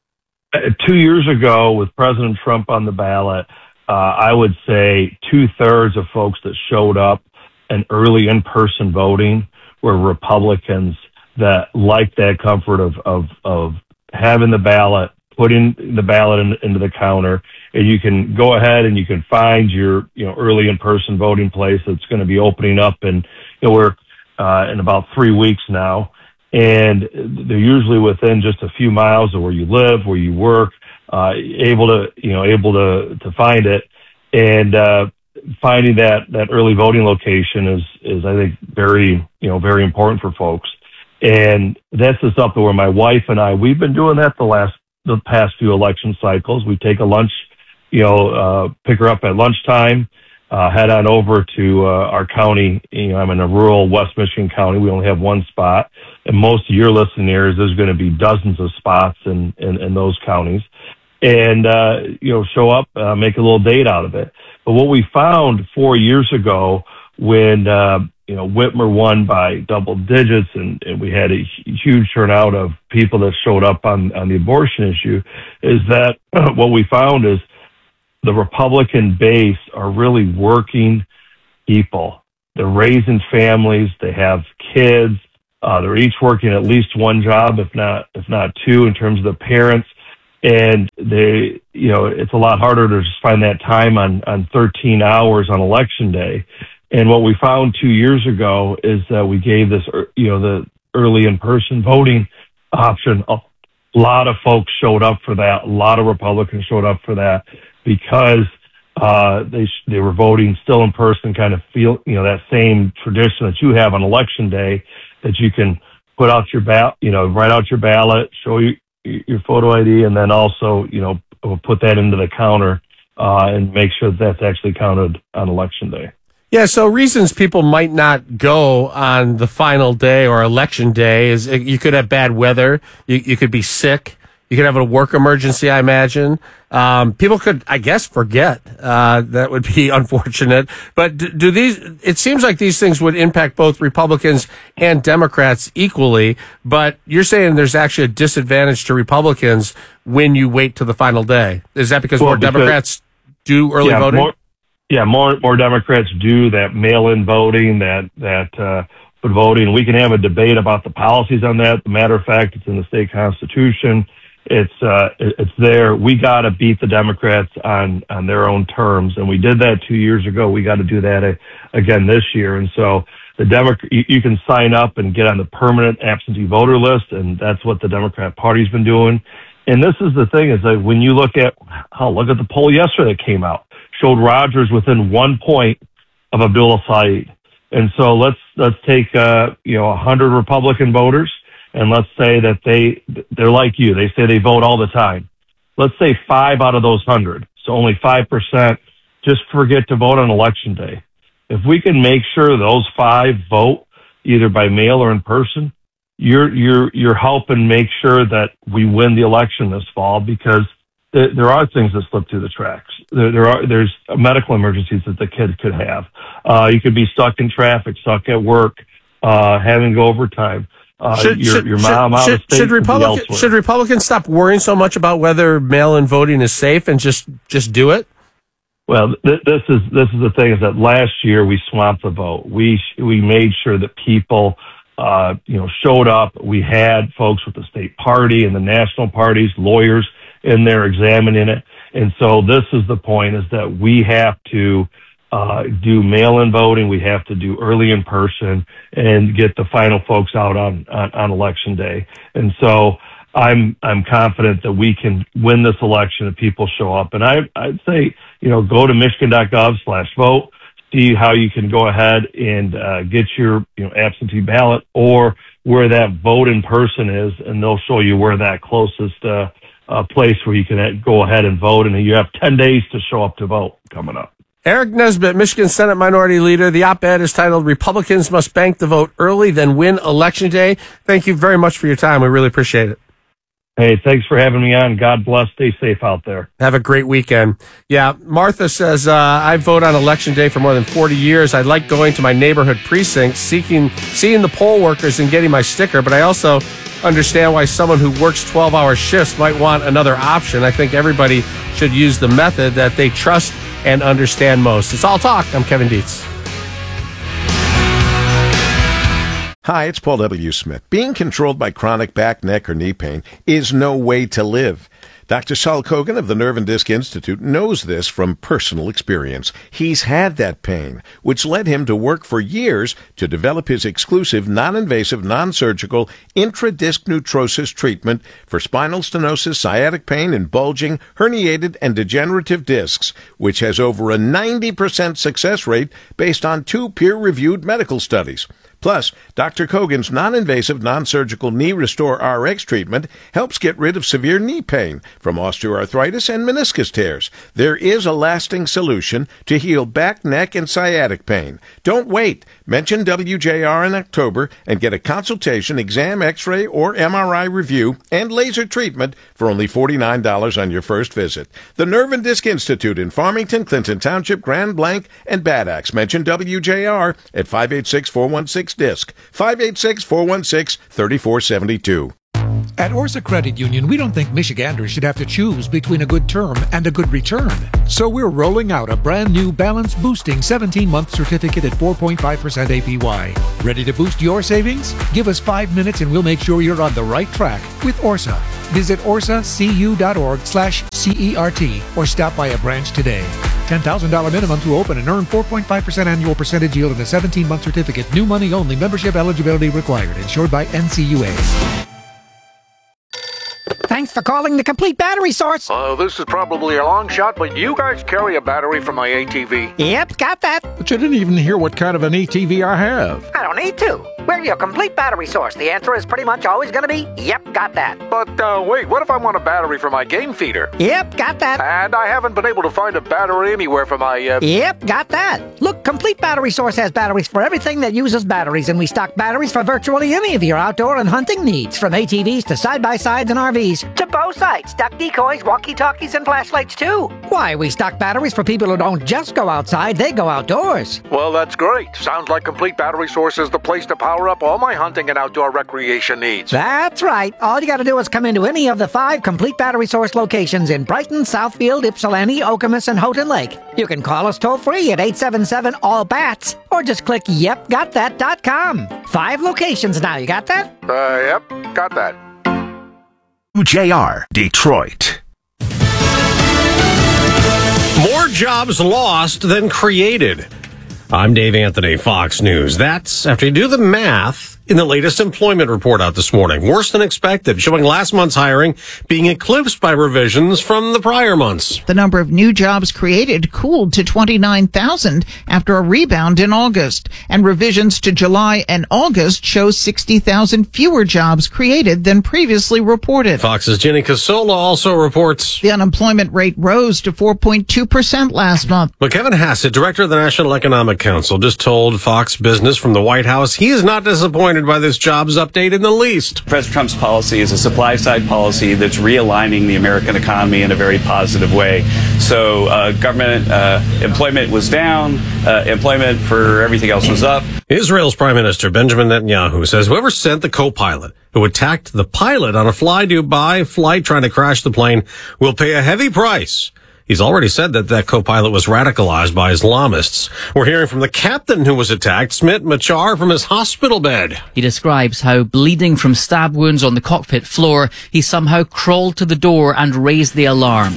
Speaker 4: Uh, two years ago, with President Trump on the ballot, uh, I would say two-thirds of folks that showed up in early in-person voting were Republicans that liked that comfort of of, of having the ballot, putting the ballot in, into the counter, and you can go ahead and you can find your you know early in-person voting place that's going to be opening up, and you know, we're uh, in about three weeks now. And they're usually within just a few miles of where you live, where you work, uh, able to, you know, able to, to find it. And, uh, finding that, that early voting location is, is, I think, very, you know, very important for folks. And this is something where my wife and I, we've been doing that the last, the past few election cycles. We take a lunch, you know, uh, pick her up at lunchtime, uh, head on over to uh, our county. You know, I'm in a rural West Michigan county. We only have one spot. And most of your listening areas, there's going to be dozens of spots in, in, in those counties. And, uh, you know, show up, uh, make a little date out of it. But what we found four years ago when, uh, you know, Whitmer won by double digits and, and we had a huge turnout of people that showed up on, on the abortion issue, is that uh, what we found is the Republican base are really working people. They're raising families. They have kids. Uh, they're each working at least one job, if not, if not two, in terms of the parents. And they, you know, it's a lot harder to just find that time on, on thirteen hours on election day. And what we found two years ago is that we gave this, you know, the early in-person voting option. A lot of folks showed up for that. A lot of Republicans showed up for that because uh, they they were voting still in person, kind of feel, you know, that same tradition that you have on election day, that you can put out your ballot, you know, write out your ballot, show you your photo I D, and then also, you know, put that into the counter uh, and make sure that that's actually counted on election day.
Speaker 1: Yeah, so reasons people might not go on the final day or election day is you could have bad weather, you, you could be sick, you could have a work emergency, I imagine. Um, people could, I guess, forget. Uh, that would be unfortunate. But do, do these, it seems like these things would impact both Republicans and Democrats equally, but you're saying there's actually a disadvantage to Republicans when you wait to the final day. Is that because
Speaker 4: well,
Speaker 1: more
Speaker 4: because,
Speaker 1: Democrats do early
Speaker 4: yeah,
Speaker 1: voting?
Speaker 4: More, yeah, more, more Democrats do that mail-in voting, that, that, uh, but voting. We can have a debate about the policies on that. As a matter of fact, it's in the state constitution. It's uh, it's there. We got to beat the Democrats on, on their own terms, and we did that two years ago. We got to do that uh, again this year. And so the Democrat, you, you can sign up and get on the permanent absentee voter list, and that's what the Democrat Party's been doing. And this is the thing: is that when you look at, oh, look at the poll yesterday that came out, showed Rogers within one point of Abdullah Saeed. And so let's let's take uh, you know a hundred Republican voters. And let's say that they, they're like you. They say they vote all the time. Let's say five out of those hundred. So only five percent just forget to vote on election day. If we can make sure those five vote either by mail or in person, you're, you're, you're helping make sure that we win the election this fall, because th- there are things that slip through the cracks. There, there are, there's medical emergencies that the kid could have. Uh, you could be stuck in traffic, stuck at work, uh, having to go overtime. Uh,
Speaker 1: should,
Speaker 4: your,
Speaker 1: should,
Speaker 4: your mom out
Speaker 1: should,
Speaker 4: of state
Speaker 1: should, Republican,
Speaker 4: elsewhere.
Speaker 1: should Republicans stop worrying so much about whether mail-in voting is safe and just, just do it?
Speaker 4: Well, th- this is this is the thing: is that last year we swamped the vote. We we made sure that people, uh, you know, showed up. We had folks with the state party and the national parties, lawyers in there examining it. And so this is the point: is that we have to uh, do mail-in voting. We have to do early in person and get the final folks out on, on, on election day. And so I'm, I'm confident that we can win this election if people show up. And I, I'd say, you know, go to michigan.gov slash vote, see how you can go ahead and, uh, get your, you know, absentee ballot or where that vote in person is. And they'll show you where that closest, uh, uh, place where you can go ahead and vote. And you have ten days to show up to vote coming up.
Speaker 1: Eric Nesbitt, Michigan Senate Minority Leader. The op-ed is titled Republicans Must Bank the Vote Early, Then Win Election Day. Thank you very much for your time. We really appreciate it.
Speaker 4: Hey, thanks for having me on. God bless. Stay safe out there.
Speaker 1: Have a great weekend. Yeah, Martha says, uh, I vote on Election Day for more than forty years. I like going to my neighborhood precinct, seeking, seeing the poll workers and getting my sticker, but I also understand why someone who works twelve-hour shifts might want another option. I think everybody should use the method that they trust and understand most. It's All Talk. I'm Kevin Dietz.
Speaker 3: Hi, it's Paul W. Smith. Being controlled by chronic back, neck, or knee pain is no way to live. Doctor Saul Kogan of the Nerve and Disc Institute knows this from personal experience. He's had that pain, which led him to work for years to develop his exclusive, non-invasive, non-surgical intradisc neutrosis treatment for spinal stenosis, sciatic pain, and bulging, herniated, and degenerative discs, which has over a ninety percent success rate based on two peer-reviewed medical studies. Plus, Doctor Kogan's non-invasive, non-surgical Knee Restore R X treatment helps get rid of severe knee pain from osteoarthritis and meniscus tears. There is a lasting solution to heal back, neck, and sciatic pain. Don't wait. Mention W J R in October and get a consultation, exam, x-ray, or M R I review and laser treatment for only forty-nine dollars on your first visit. The Nerve and Disc Institute in Farmington, Clinton Township, Grand Blanc, and Bad Axe. Mention W J R at five eight six, four one six, D I S C, five eight six, four one six, three four seven two.
Speaker 22: At Orsa Credit Union, we don't think Michiganders should have to choose between a good term and a good return. So we're rolling out a brand new balance boosting seventeen-month certificate at four point five percent A P Y. Ready to boost your savings? Give us five minutes and we'll make sure you're on the right track with Orsa. Visit orsacu.org slash CERT or stop by a branch today. ten thousand dollars minimum to open and earn four point five percent annual percentage yield in a seventeen-month certificate. New money only. Membership eligibility required. Insured by N C U A.
Speaker 23: Thanks for calling the Complete Battery Source.
Speaker 24: Uh, this is probably a long shot, but you guys carry a battery for my A T V.
Speaker 23: Yep, got that.
Speaker 22: But you didn't even hear what kind of an A T V I have.
Speaker 23: I don't need to. We're your Complete Battery Source. The answer is pretty much always going to be, yep, got that.
Speaker 24: But uh, wait, what if I want a battery for my game feeder?
Speaker 23: Yep, got that.
Speaker 24: And I haven't been able to find a battery anywhere for my... Uh...
Speaker 23: Yep, got that. Look, Complete Battery Source has batteries for everything that uses batteries, and we stock batteries for virtually any of your outdoor and hunting needs, from A T Vs to side-by-sides and R Vs, to bow sights, duck decoys, walkie-talkies, and flashlights, too. Why, we stock batteries for people who don't just go outside, they go outdoors.
Speaker 24: Well, that's great. Sounds like Complete Battery Source is the place to power up all my hunting and outdoor recreation needs.
Speaker 23: That's right. All you got to do is come into any of the five Complete Battery Source locations in Brighton, Southfield, Ypsilanti, Okemos, and Houghton Lake. You can call us toll-free at eight seven seven, all bats, or just click yep got that dot com. Five locations now. You got that?
Speaker 24: Uh, yep, got that.
Speaker 10: W J R Detroit.
Speaker 1: More jobs lost than created. I'm Dave Anthony, Fox News. That's after you do the math in the latest employment report out this morning. Worse than expected, showing last month's hiring being eclipsed by revisions from the prior months.
Speaker 5: The number of new jobs created cooled to twenty-nine thousand after a rebound in August. And revisions to July and August show sixty thousand fewer jobs created than previously reported.
Speaker 1: Fox's Jenny Casola also reports
Speaker 5: the unemployment rate rose to four point two percent last month.
Speaker 1: But Kevin Hassett, director of the National Economic Council, just told Fox Business from the White House he is not disappointed by this jobs update in the least.
Speaker 6: President Trump's policy is a supply-side policy that's realigning the American economy in a very positive way. So uh, government uh, employment was down, uh, employment for everything else was up.
Speaker 1: Israel's Prime Minister Benjamin Netanyahu says whoever sent the co-pilot who attacked the pilot on a fly-Dubai flight trying to crash the plane will pay a heavy price. He's already said that that co-pilot was radicalized by Islamists. We're hearing from the captain who was attacked, Smit Machar, from his hospital bed.
Speaker 7: He describes how, bleeding from stab wounds on the cockpit floor, he somehow crawled to the door and raised the alarm.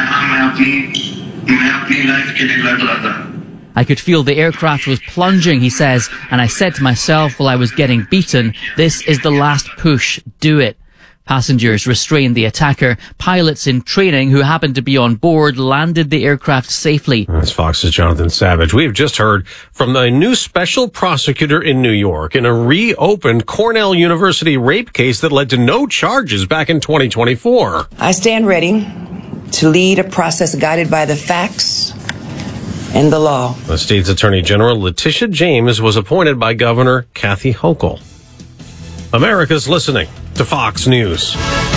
Speaker 7: I could feel the aircraft was plunging, he says, and I said to myself while I was getting beaten, this is the last push, do it. Passengers restrained the attacker. Pilots in training who happened to be on board landed the aircraft safely.
Speaker 1: That's Fox's Jonathan Savage. We have just heard from the new special prosecutor in New York in a reopened Cornell University rape case that led to no charges back in twenty twenty-four.
Speaker 8: I stand ready to lead a process guided by the facts and the law.
Speaker 1: The state's Attorney General Letitia James was appointed by Governor Kathy Hochul. America's listening to Fox News.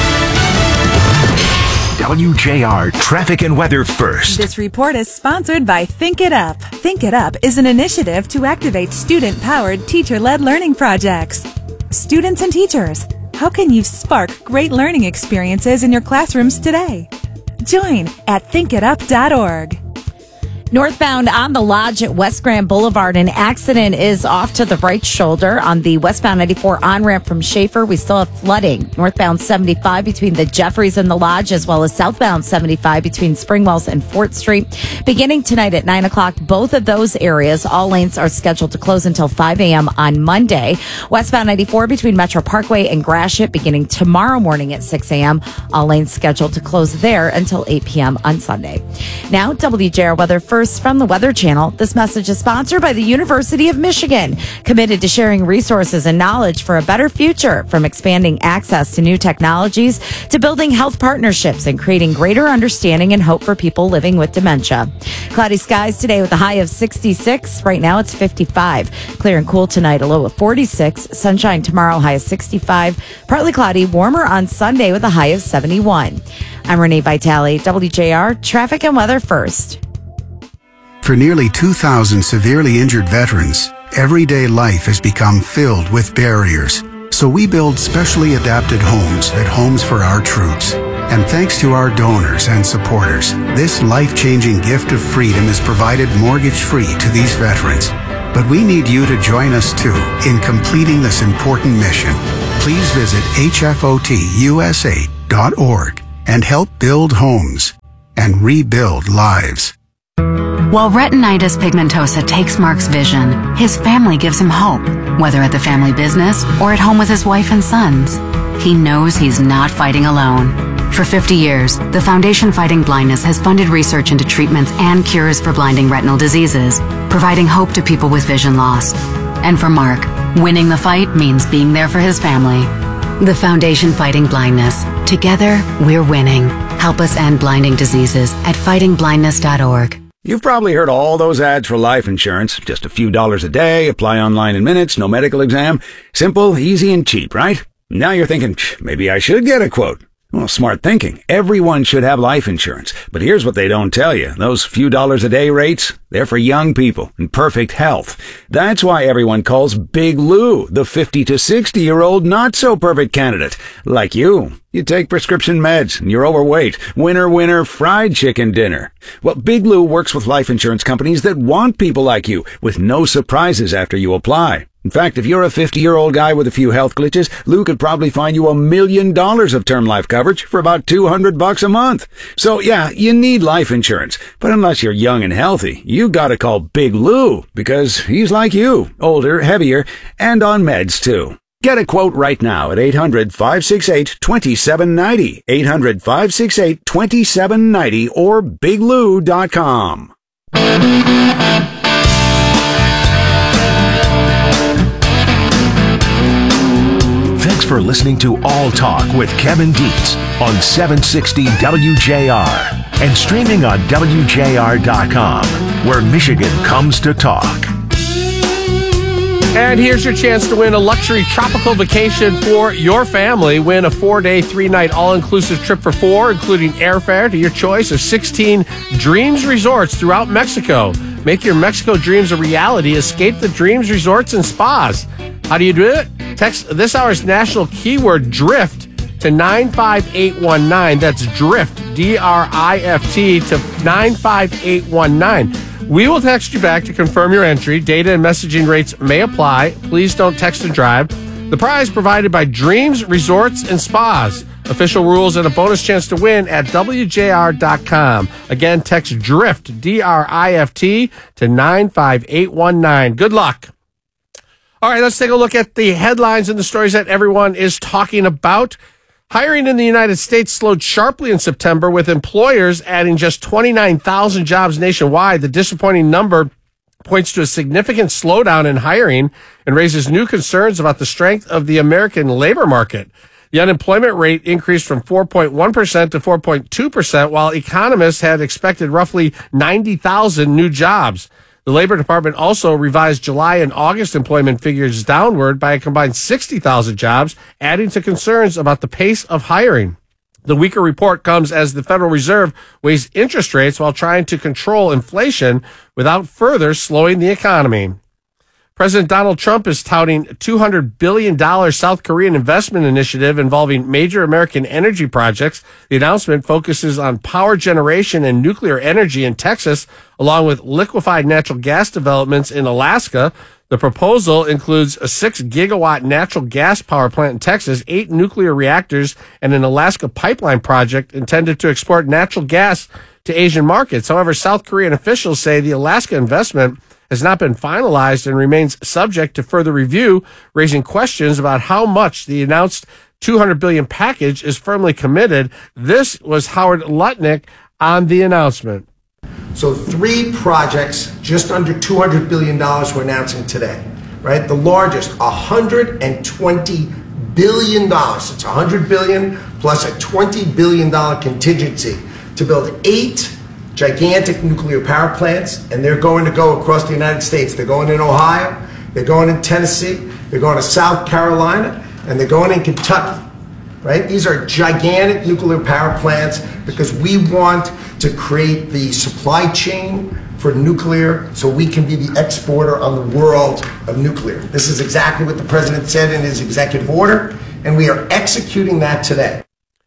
Speaker 10: W J R Traffic and Weather First.
Speaker 9: This report is sponsored by Think It Up. Think It Up is an initiative to activate student-powered, teacher-led learning projects. Students and teachers, how can you spark great learning experiences in your classrooms today? Join at think it up dot org.
Speaker 11: Northbound on the Lodge at West Grand Boulevard, an accident is off to the right shoulder on the westbound ninety-four on-ramp from Schaefer. We still have flooding. Northbound seventy-five between the Jeffries and the Lodge, as well as southbound seventy-five between Springwells and Fort Street. Beginning tonight at nine o'clock, both of those areas, all lanes are scheduled to close until five a.m. on Monday. Westbound ninety-four between Metro Parkway and Gratiot, beginning tomorrow morning at six a.m. All lanes scheduled to close there until eight p.m. on Sunday. Now, W J R weather first. First from the Weather Channel. This message is sponsored by the University of Michigan, committed to sharing resources and knowledge for a better future, from expanding access to new technologies to building health partnerships and creating greater understanding and hope for people living with dementia. Cloudy skies today with a high of sixty-six. Right now it's fifty-five. Clear and cool tonight, a low of forty-six. Sunshine tomorrow, high of sixty-five. Partly cloudy, warmer on Sunday with a high of seventy-one. I'm Renee Vitale, W J R Traffic and Weather First.
Speaker 12: For nearly two thousand severely injured veterans, everyday life has become filled with barriers. So we build specially adapted homes at Homes for Our Troops. And thanks to our donors and supporters, this life-changing gift of freedom is provided mortgage-free to these veterans. But we need you to join us too in completing this important mission. Please visit H F O T U S A dot org and help build homes and rebuild lives.
Speaker 14: While retinitis pigmentosa takes Mark's vision, his family gives him hope, whether at the family business or at home with his wife and sons. He knows he's not fighting alone. For fifty years, the Foundation Fighting Blindness has funded research into treatments and cures for blinding retinal diseases, providing hope to people with vision loss. And for Mark, winning the fight means being there for his family. The Foundation Fighting Blindness. Together, we're winning. Help us end blinding diseases at fighting blindness dot org.
Speaker 15: You've probably heard all those ads for life insurance. Just a few dollars a day, apply online in minutes, no medical exam. Simple, easy, and cheap, right? Now you're thinking, maybe I should get a quote. Well, smart thinking. Everyone should have life insurance. But here's what they don't tell you. Those few dollars a day rates, they're for young people in perfect health. That's why everyone calls Big Lou the fifty to sixty year old not so perfect candidate. Like you. You take prescription meds and you're overweight. Winner, winner, fried chicken dinner. Well, Big Lou works with life insurance companies that want people like you with no surprises after you apply. In fact, if you're a fifty-year-old guy with a few health glitches, Lou could probably find you a million dollars of term life coverage for about two hundred bucks a month. So yeah, you need life insurance. But unless you're young and healthy, you gotta call Big Lou because he's like you, older, heavier, and on meds too. Get a quote right now at eight hundred, five six eight, two seven nine zero, eight hundred, five six eight, two seven nine zero, or big lou dot com.
Speaker 10: Thanks for listening to All Talk with Kevin Dietz on seven sixty W J R and streaming on W J R dot com, where Michigan comes to talk.
Speaker 1: And here's your chance to win a luxury tropical vacation for your family. Win a four-day, three-night all-inclusive trip for four, including airfare to your choice of sixteen Dreams Resorts throughout Mexico. Make your Mexico dreams a reality. Escape the Dreams Resorts and Spas. How do you do it? Text this hour's national keyword DRIFT to nine five eight one nine. That's DRIFT, D R I F T, to nine five eight one nine. We will text you back to confirm your entry. Data and messaging rates may apply. Please don't text and drive. The prize provided by Dreams Resorts and Spas. Official rules and a bonus chance to win at W J R dot com. Again, text DRIFT, D R I F T, to nine five eight one nine. Good luck. All right, let's take a look at the headlines and the stories that everyone is talking about. Hiring in the United States slowed sharply in September, with employers adding just twenty-nine thousand jobs nationwide. The disappointing number points to a significant slowdown in hiring and raises new concerns about the strength of the American labor market. The unemployment rate increased from four point one percent to four point two percent, while economists had expected roughly ninety thousand new jobs. The Labor Department also revised July and August employment figures downward by a combined sixty thousand jobs, adding to concerns about the pace of hiring. The weaker report comes as the Federal Reserve weighs interest rates while trying to control inflation without further slowing the economy. President Donald Trump is touting a two hundred billion dollars South Korean investment initiative involving major American energy projects. The announcement focuses on power generation and nuclear energy in Texas, along with liquefied natural gas developments in Alaska. The proposal includes a six gigawatt natural gas power plant in Texas, eight nuclear reactors, and an Alaska pipeline project intended to export natural gas to Asian markets. However, South Korean officials say the Alaska investment has not been finalized and remains subject to further review, raising questions about how much the announced two hundred billion dollars package is firmly committed. This was Howard Lutnick on the announcement.
Speaker 16: So three projects, just under two hundred billion dollars we're announcing today, right? The largest, one hundred twenty billion dollars. It's one hundred billion dollars plus a twenty billion dollars contingency to build eight gigantic nuclear power plants, and they're going to go across the United States. They're going in Ohio, they're going in Tennessee, they're going to South Carolina, and they're going in Kentucky, right? These are gigantic nuclear power plants because we want to create the supply chain for nuclear so we can be the exporter on the world of nuclear. This is exactly what the president said in his executive order, and we are executing that today.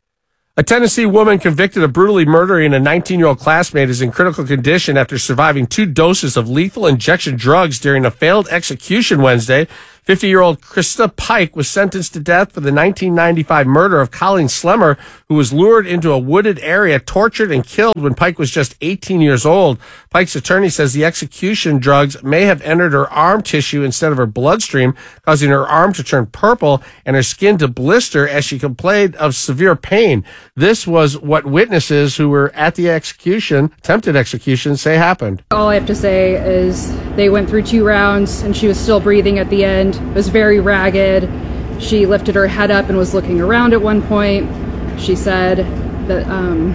Speaker 1: A Tennessee woman convicted of brutally murdering a nineteen-year-old classmate is in critical condition after surviving two doses of lethal injection drugs during a failed execution Wednesday. fifty-year-old Krista Pike was sentenced to death for the nineteen ninety-five murder of Colleen Slemmer, who was lured into a wooded area, tortured, and killed when Pike was just eighteen years old. Pike's attorney says the execution drugs may have entered her arm tissue instead of her bloodstream, causing her arm to turn purple and her skin to blister as she complained of severe pain. This was what witnesses who were at the execution, attempted execution, say happened.
Speaker 17: All I have to say is they went through two rounds and she was still breathing at the end. It was very ragged. She lifted her head up and was looking around at one point. She said that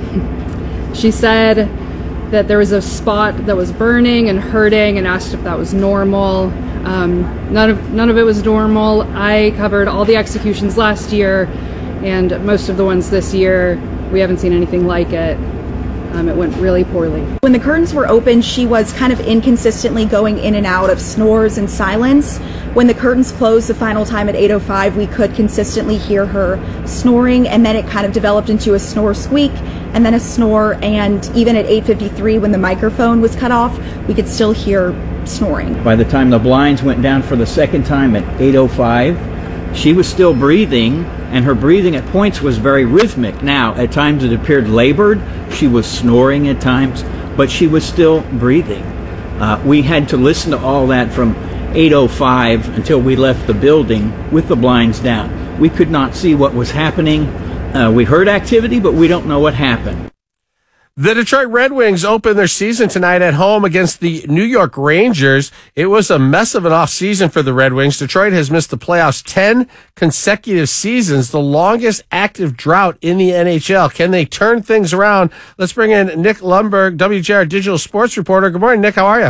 Speaker 17: um, she said that there was a spot that was burning and hurting, and asked if that was normal. Um, none of none of it was normal. I covered all the executions last year, and most of the ones this year. We haven't seen anything like it. Um, it went really poorly.
Speaker 18: When the curtains were open, she was kind of inconsistently going in and out of snores and silence. When the curtains closed the final time at eight oh five, we could consistently hear her snoring, and then it kind of developed into a snore squeak, and then a snore, and even at eight fifty-three, when the microphone was cut off, we could still hear snoring.
Speaker 19: By the time the blinds went down for the second time at eight oh five, she was still breathing, and her breathing at points was very rhythmic. Now, at times it appeared labored. She was snoring at times, but she was still breathing. Uh, we had to listen to all that from eight oh five until we left the building with the blinds down. We could not see what was happening. Uh, we heard activity, but we don't know what happened.
Speaker 1: The Detroit Red Wings open their season tonight at home against the New York Rangers. It was a mess of an offseason for the Red Wings. Detroit has missed the playoffs ten consecutive seasons, the longest active drought in the N H L. Can they turn things around? Let's bring in Nick Lundberg, W J R digital sports reporter. Good morning, Nick. How are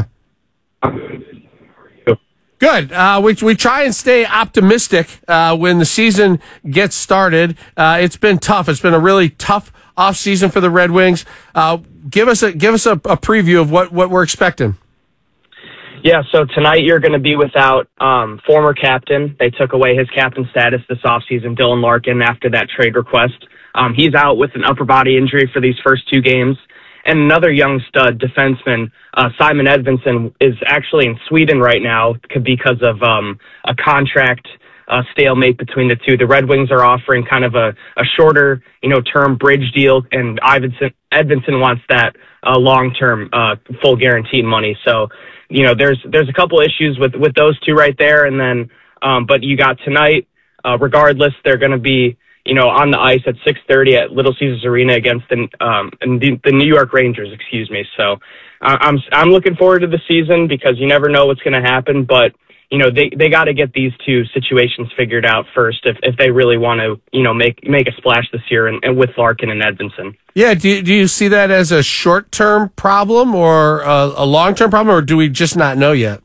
Speaker 1: you? Good. Uh, we we try and stay optimistic uh, when the season gets started. Uh, it's been tough. It's been a really tough off season for the Red Wings. Uh, give us a give us a, a preview of what, what we're expecting.
Speaker 20: Yeah, so tonight you're going to be without um, former captain. They took away his captain status this offseason, Dylan Larkin, after that trade request. Um, he's out with an upper body injury for these first two games. And another young stud defenseman, uh, Simon Edvinsson, is actually in Sweden right now because of um, a contract uh, stalemate between the two. The Red Wings are offering kind of a, a shorter, you know, term bridge deal, and Ivinson, Edvinsson wants that uh, long-term, uh, full guaranteed money. So, you know, there's there's a couple issues with, with those two right there. And then, um, but you got tonight. Uh, regardless, they're going to be, you know, on the ice at six thirty at Little Caesars Arena against the um the, the New York Rangers, excuse me. So uh, I'm I'm looking forward to the season because you never know what's going to happen. But you know, they they got to get these two situations figured out first if if they really want to, you know, make make a splash this year and, and with Larkin and Edvinsson. Yeah, do do you see that as a short term problem or a, a long term problem, or do we just not know yet?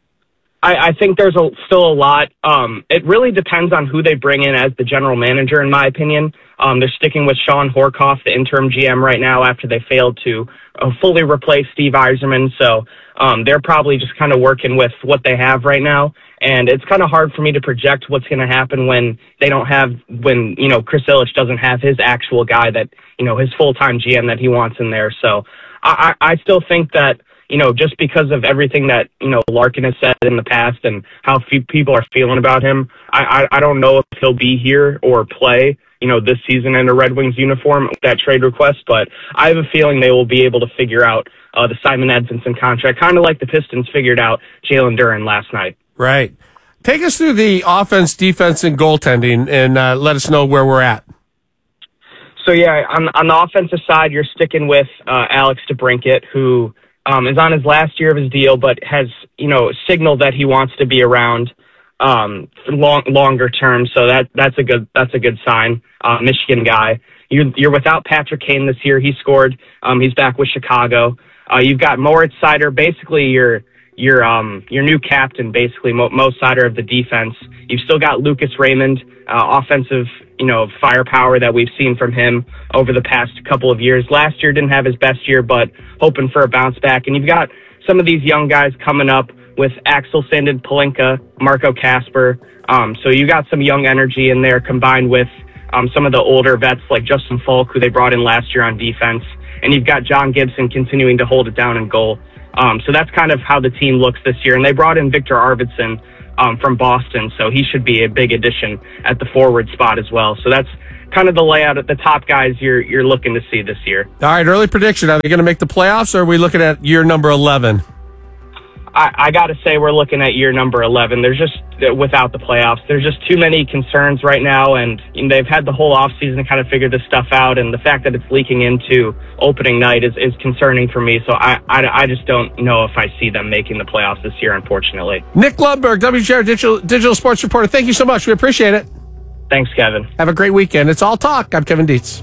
Speaker 20: I, I think there's a, still a lot. Um, it really depends on who they bring in as the general manager, in my opinion. Um, they're sticking with Sean Horkoff, the interim G M right now, after they failed to uh, fully replace Steve Yzerman. So um, they're probably just kind of working with what they have right now. And it's kind of hard for me to project what's going to happen when they don't have, when, you know, Chris Ilitch doesn't have his actual guy that, you know, his full-time G M that he wants in there. So I, I still think that, you know, just because of everything that, you know, Larkin has said in the past and how few people are feeling about him, I, I, I don't know if he'll be here or play, you know, this season in a Red Wings uniform with that trade request, but I have a feeling they will be able to figure out uh, the Simon Edvinsson contract, kind of like the Pistons figured out Jalen Duren last night. Right. Take us through the offense, defense, and goaltending, and uh, let us know where we're at. So yeah, on on the offensive side, you're sticking with uh, Alex DeBrincat, who um, is on his last year of his deal, but has you know signaled that he wants to be around um, for long longer term. So that that's a good that's a good sign. Uh, Michigan guy. You're, you're without Patrick Kane this year. He scored. Um, he's back with Chicago. Uh, you've got Moritz Seider, basically your your um your new captain, basically Mo, Mo Seider of the defense. You've still got Lucas Raymond, uh, offensive you know firepower that we've seen from him over the past couple of years. Last year didn't have his best year, but hoping for a bounce back. And you've got some of these young guys coming up with Axel Sandin Palinka, Marco Casper. Um, so you got some young energy in there combined with Um, some of the older vets like Justin Falk, who they brought in last year on defense. And you've got John Gibson continuing to hold it down in goal. Um, so that's kind of how the team looks this year. And they brought in Victor Arvidsson um, from Boston, so he should be a big addition at the forward spot as well. So that's kind of the layout at the top guys you're you're looking to see this year.
Speaker 1: All right, early prediction. Are they going to make the playoffs, or are we looking at year number eleven?
Speaker 20: I, I got to say we're looking at year number eleven. There's just, without the playoffs, there's just too many concerns right now, and you know, they've had the whole offseason to kind of figure this stuff out, and the fact that it's leaking into opening night is, is concerning for me, so I, I, I just don't know if I see them making the playoffs this year, unfortunately.
Speaker 1: Nick Lundberg, W J R Digital, Digital Sports Reporter, thank you so much. We appreciate it.
Speaker 20: Thanks, Kevin.
Speaker 1: Have a great weekend. It's All Talk. I'm Kevin Dietz.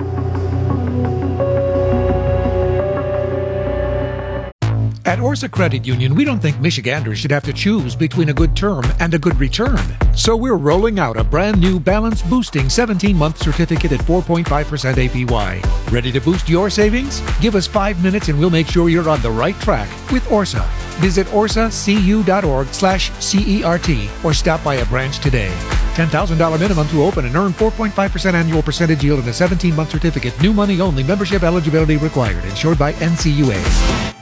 Speaker 22: At Orsa Credit Union, we don't think Michiganders should have to choose between a good term and a good return. So we're rolling out a brand new balance boosting seventeen-month certificate at four point five percent A P Y. Ready to boost your savings? Give us five minutes and we'll make sure you're on the right track with Orsa. Visit orsacu.org slash CERT or stop by a branch today. ten thousand dollars minimum to open and earn four point five percent annual percentage yield in a seventeen-month certificate. New money only. Membership eligibility required. Insured by N C U A.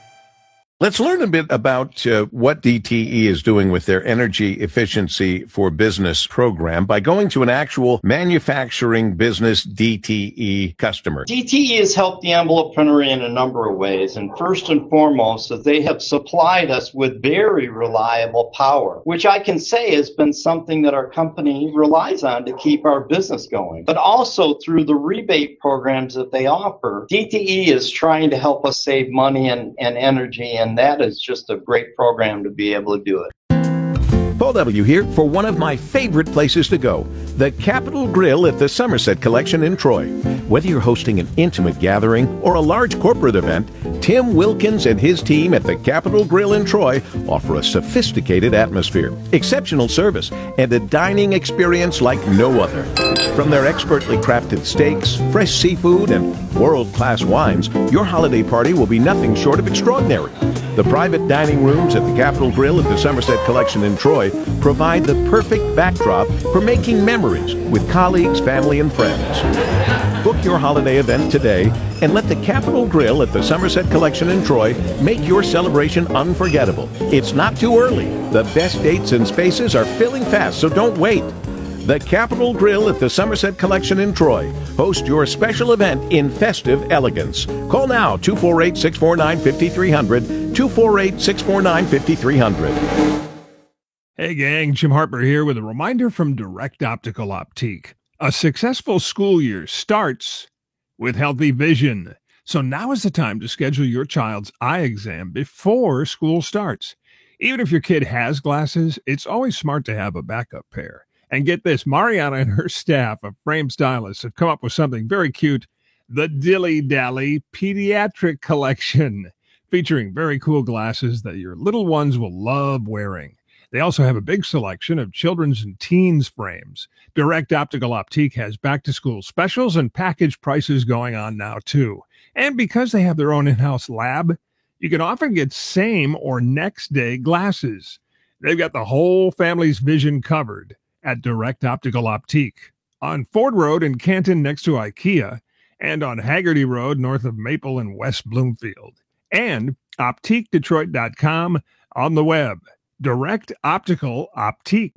Speaker 3: Let's learn a bit about uh, what D T E is doing with their Energy Efficiency for Business program by going to an actual manufacturing business D T E customer.
Speaker 2: D T E has helped the envelope printer in a number of ways, and first and foremost that they have supplied us with very reliable power, which I can say has been something that our company relies on to keep our business going. But also through the rebate programs that they offer, D T E is trying to help us save money and, and energy, and And that is just a great program to be able to do it.
Speaker 3: Paul W. here for one of my favorite places to go, the Capitol Grill at the Somerset Collection in Troy. Whether you're hosting an intimate gathering or a large corporate event, Tim Wilkins and his team at the Capitol Grill in Troy offer a sophisticated atmosphere, exceptional service, and a dining experience like no other. From their expertly crafted steaks, fresh seafood, and world-class wines, your holiday party will be nothing short of extraordinary. The private dining rooms at the Capitol Grill at the Somerset Collection in Troy provide the perfect backdrop for making memories with colleagues, family, and friends. Book your holiday event today and let the Capitol Grill at the Somerset Collection in Troy make your celebration unforgettable. It's not too early. The best dates and spaces are filling fast, so don't wait. The Capitol Grill at the Somerset Collection in Troy. Host your special event in festive elegance. Call now, two four eight, six four nine, five three zero zero, two four eight, six four nine, five three zero zero.
Speaker 4: Hey gang, Jim Harper here with a reminder from Direct Optical Optique. A successful school year starts with healthy vision. So now is the time to schedule your child's eye exam before school starts. Even if your kid has glasses, it's always smart to have a backup pair. And get this, Mariana and her staff of frame stylists have come up with something very cute, the Dilly Dally Pediatric Collection, featuring very cool glasses that your little ones will love wearing. They also have a big selection of children's and teens frames. Direct Optical Optique has back-to-school specials and package prices going on now, too. And because they have their own in-house lab, you can often get same or next-day glasses. They've got the whole family's vision covered at Direct Optical Optique, on Ford Road in Canton next to IKEA, and on Haggerty Road north of Maple in West Bloomfield, and optique detroit dot com on the web. Direct Optical Optique.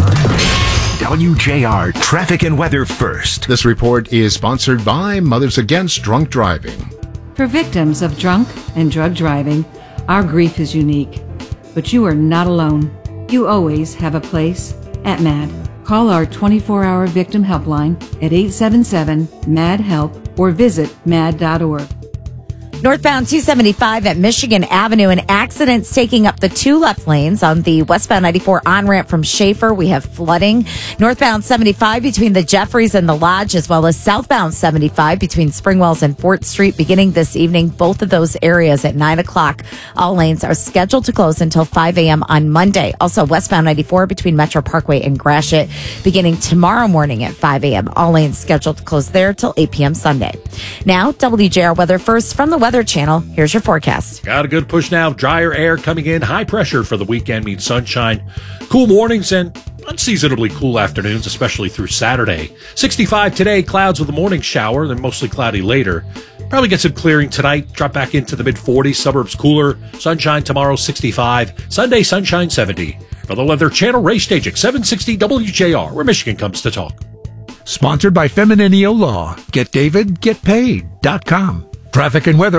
Speaker 10: W J R Traffic and Weather First.
Speaker 13: This report is sponsored by Mothers Against Drunk Driving.
Speaker 21: For victims of drunk and drug driving, our grief is unique. But you are not alone. You always have a place at M A D. Call our twenty-four hour victim helpline at eight seven seven, M A D, HELP or visit mad dot org.
Speaker 11: Northbound two seventy-five at Michigan Avenue, an accident's taking up the two left lanes on the westbound ninety-four on-ramp from Schaefer. We have flooding. Northbound seventy-five between the Jeffries and the Lodge, as well as southbound seventy-five between Springwells and Fort Street beginning this evening. Both of those areas at nine o'clock. All lanes are scheduled to close until five a.m. on Monday. Also, westbound ninety-four between Metro Parkway and Gratiot beginning tomorrow morning at five a.m. All lanes scheduled to close there till eight p.m. Sunday. Now, W J R weather first from the Weather Channel. Here's your forecast.
Speaker 5: Got a good push now. Drier air coming in. High pressure for the weekend means sunshine. Cool mornings and unseasonably cool afternoons, especially through Saturday. sixty-five today. Clouds with a morning shower, then mostly cloudy later. Probably get some clearing tonight. Drop back into the mid forties. Suburbs cooler. Sunshine tomorrow, sixty-five. Sunday, sunshine, seventy. For the Weather Channel, Ray Stagik, seven sixty W J R, where Michigan comes to talk.
Speaker 22: Sponsored by Femininio Law. Get David, get paid dot com. Traffic and weather.